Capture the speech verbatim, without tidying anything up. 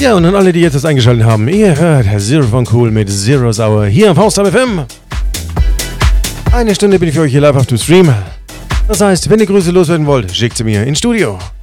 Ja, und an alle, die jetzt das eingeschaltet haben, ihr hört Zero von Cool mit Zero Hour hier am Fauststab F M. Eine Stunde bin ich für euch hier live auf dem Stream. Das heißt, wenn ihr Grüße loswerden wollt, schickt sie mir ins Studio.